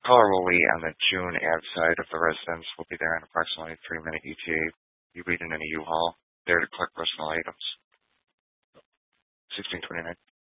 Caller will wait on the June ad side of the residence. Will be there in approximately 3-minute ETA. You wait in a U-Haul. There to collect personal items.